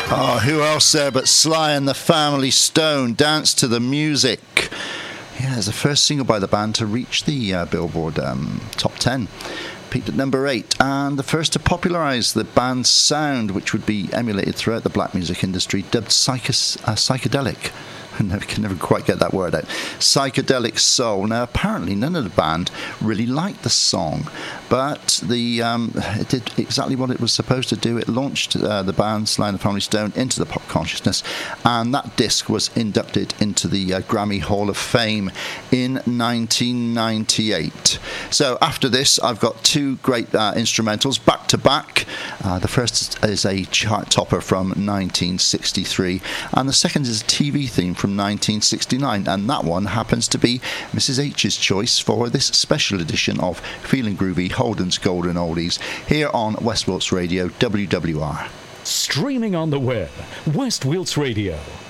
Oh, who else there but Sly and the Family Stone, Dance to the Music. Yeah, it's the first single by the band to reach the Billboard Top 10. Peaked at number 8, and the first to popularise the band's sound, which would be emulated throughout the black music industry, dubbed psychedelic. I can never quite get that word out. Psychedelic soul. Now, apparently, none of the band really liked the song, but it did exactly what it was supposed to do. It launched the band Sly and the Family Stone into the pop consciousness, and that disc was inducted into the Grammy Hall of Fame in 1998. So after this, I've got two great instrumentals back to back. The first is a chart topper from 1963, and the second is a TV theme from 1969, and that one happens to be Mrs. H's choice for this special edition of Feeling Groovy Holden's Golden Oldies here on West Wilts Radio WWR. Streaming on the web, West Wilts Radio.